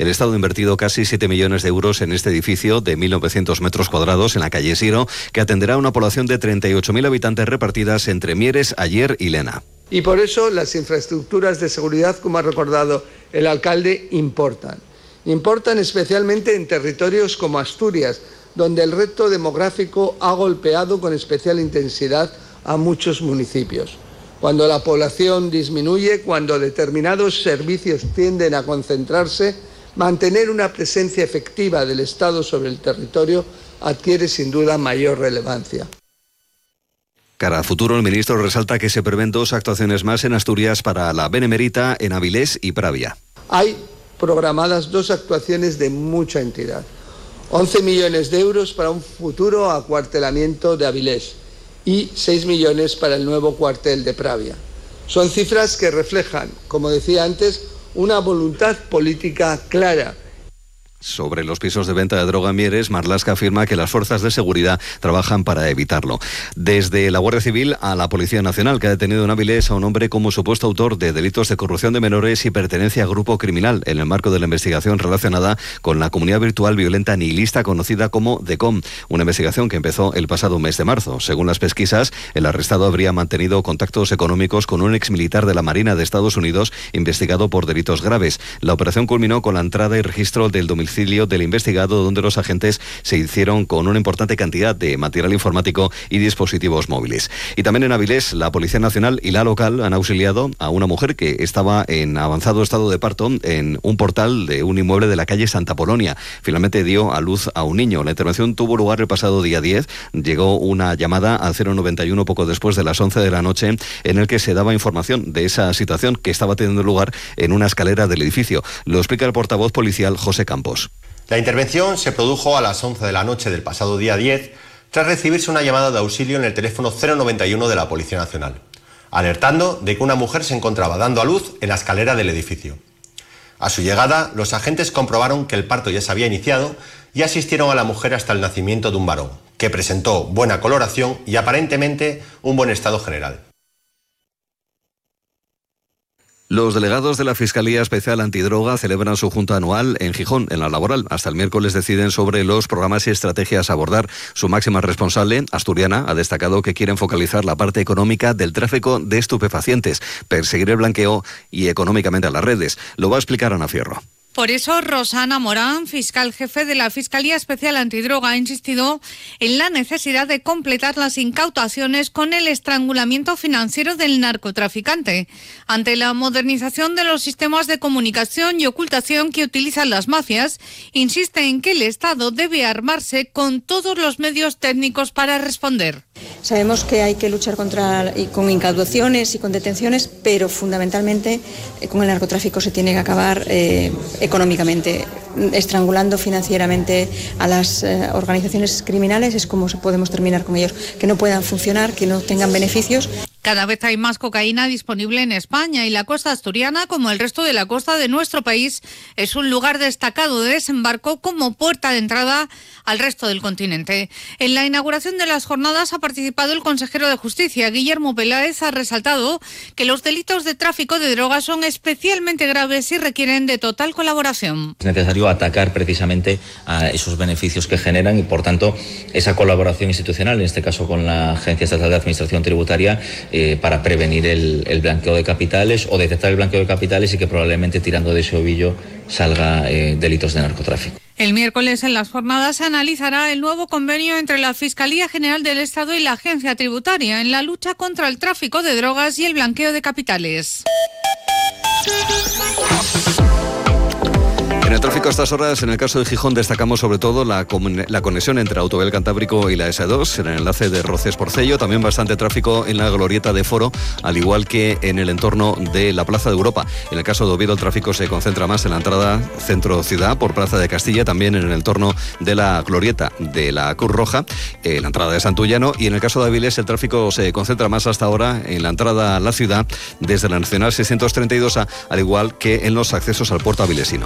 El Estado ha invertido casi 7 millones de euros en este edificio de 1.900 metros cuadrados en la calle Siro, que atenderá a una población de 38.000 habitantes repartidas entre Mieres, Aller y Lena. Y por eso las infraestructuras de seguridad, como ha recordado el alcalde, importan. Importan especialmente en territorios como Asturias, donde el reto demográfico ha golpeado con especial intensidad a muchos municipios. Cuando la población disminuye, cuando determinados servicios tienden a concentrarse, mantener una presencia efectiva del Estado sobre el territorio adquiere sin duda mayor relevancia. Cara a futuro, el ministro resalta que se prevén 2 actuaciones más en Asturias para la Benemérita en Avilés y Pravia. Hay programadas 2 actuaciones de mucha entidad. 11 millones de euros para un futuro acuartelamiento de Avilés y 6 millones para el nuevo cuartel de Pravia. Son cifras que reflejan, como decía antes, una voluntad política clara. Sobre los pisos de venta de droga en Mieres, Marlaska afirma que las fuerzas de seguridad trabajan para evitarlo. Desde la Guardia Civil a la Policía Nacional, que ha detenido en Avilés a un hombre como supuesto autor de delitos de corrupción de menores y pertenencia a grupo criminal en el marco de la investigación relacionada con la comunidad virtual violenta nihilista conocida como DECOM, una investigación que empezó el pasado mes de marzo. Según las pesquisas, el arrestado habría mantenido contactos económicos con un exmilitar de la Marina de Estados Unidos investigado por delitos graves. La operación culminó con la entrada y registro del domicilio del investigado, donde los agentes se hicieron con una importante cantidad de material informático y dispositivos móviles. Y también en Avilés, la Policía Nacional y la local han auxiliado a una mujer que estaba en avanzado estado de parto en un portal de un inmueble de la calle Santa Polonia. Finalmente dio a luz a un niño. La intervención tuvo lugar el pasado día 10. Llegó una llamada al 091 poco después de las 11 de la noche en el que se daba información de esa situación que estaba teniendo lugar en una escalera del edificio. Lo explica el portavoz policial José Campos. La intervención se produjo a las 11 de la noche del pasado día 10 tras recibirse una llamada de auxilio en el teléfono 091 de la Policía Nacional, alertando de que una mujer se encontraba dando a luz en la escalera del edificio. A su llegada, los agentes comprobaron que el parto ya se había iniciado y asistieron a la mujer hasta el nacimiento de un varón, que presentó buena coloración y aparentemente un buen estado general. Los delegados de la Fiscalía Especial Antidroga celebran su junta anual en Gijón, en la laboral. Hasta el miércoles deciden sobre los programas y estrategias a abordar. Su máxima responsable, asturiana, ha destacado que quieren focalizar la parte económica del tráfico de estupefacientes, perseguir el blanqueo y económicamente a las redes. Lo va a explicar Ana Fierro. Por eso, Rosana Morán, fiscal jefe de la Fiscalía Especial Antidroga, ha insistido en la necesidad de completar las incautaciones con el estrangulamiento financiero del narcotraficante. Ante la modernización de los sistemas de comunicación y ocultación que utilizan las mafias, insiste en que el Estado debe armarse con todos los medios técnicos para responder. Sabemos que hay que luchar con incautaciones y con detenciones, pero fundamentalmente con el narcotráfico se tiene que acabar económicamente. Estrangulando financieramente a las organizaciones criminales es como podemos terminar con ellos, que no puedan funcionar, que no tengan beneficios. Cada vez hay más cocaína disponible en España y la costa asturiana, como el resto de la costa de nuestro país, es un lugar destacado de desembarco como puerta de entrada al resto del continente. En la inauguración de las jornadas ha participado el consejero de Justicia, Guillermo Peláez, ha resaltado que los delitos de tráfico de drogas son especialmente graves y requieren de total colaboración. Es necesario atacar precisamente a esos beneficios que generan y, por tanto, esa colaboración institucional, en este caso con la Agencia Estatal de Administración Tributaria, para prevenir el blanqueo de capitales o detectar el blanqueo de capitales y que probablemente tirando de ese ovillo salga delitos de narcotráfico. El miércoles en las jornadas se analizará el nuevo convenio entre la Fiscalía General del Estado y la Agencia Tributaria en la lucha contra el tráfico de drogas y el blanqueo de capitales. En el tráfico a estas horas, en el caso de Gijón, destacamos sobre todo la conexión entre Autovía del Cantábrico y la S2, en el enlace de Roces-Porcello. También bastante tráfico en la glorieta de Foro, al igual que en el entorno de la Plaza de Europa. En el caso de Oviedo, el tráfico se concentra más en la entrada centro-ciudad por Plaza de Castilla, también en el entorno de la glorieta de la Cruz Roja, la entrada de Santullano. Y en el caso de Avilés, el tráfico se concentra más hasta ahora en la entrada a la ciudad desde la Nacional 632A, al igual que en los accesos al puerto avilesino.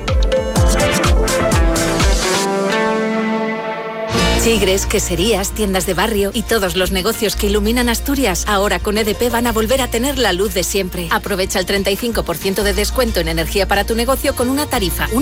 Sigres, queserías, tiendas de barrio y todos los negocios que iluminan Asturias, ahora con EDP van a volver a tener la luz de siempre. Aprovecha el 35% de descuento en energía para tu negocio con una tarifa